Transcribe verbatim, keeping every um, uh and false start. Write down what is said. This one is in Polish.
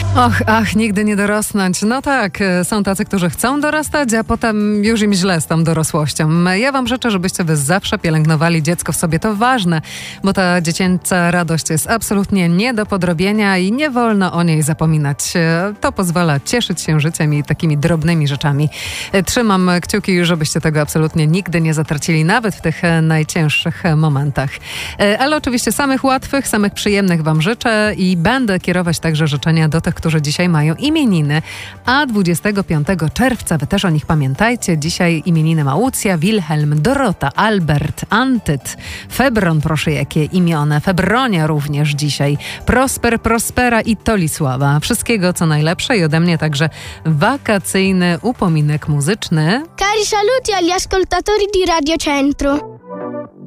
Och, ach, nigdy nie dorosnąć. No tak, są tacy, którzy chcą dorastać, a potem już im źle z tą dorosłością. Ja wam życzę, żebyście wy zawsze pielęgnowali dziecko w sobie. To ważne, bo ta dziecięca radość jest absolutnie nie do podrobienia i nie wolno o niej zapominać. To pozwala cieszyć się życiem i takimi drobnymi rzeczami. Trzymam kciuki, żebyście tego absolutnie nigdy nie zatracili, nawet w tych najcięższych momentach. Ale oczywiście samych łatwych, samych przyjemnych wam życzę i będę kierować także życzenia do tych, którzy dzisiaj mają imieniny, a dwudziestego piątego czerwca, wy też o nich pamiętajcie, dzisiaj imieniny ma Łucja, Wilhelm, Dorota, Albert, Antyt, Febron, proszę jakie imiona, Febronia również dzisiaj, Prosper, Prospera i Tolisława. Wszystkiego co najlepsze i ode mnie także wakacyjny upominek muzyczny. Cari saluti agli ascoltatori di Radio Centro.